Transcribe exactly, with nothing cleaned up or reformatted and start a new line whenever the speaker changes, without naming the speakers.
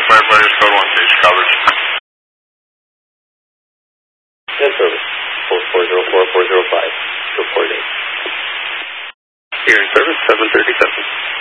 firefighters, code one stage coverage.
In service. Post four zero four, four zero five. Report eight.
Here in service, seven thirty-seven.